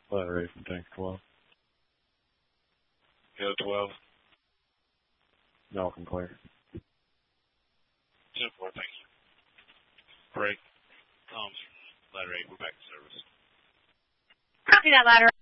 Ladder 8 from tank 12. Hill 12. Malcolm clear. 10-4, thank you. Break. Ladder 8, we're back in service. Copy that, Ladder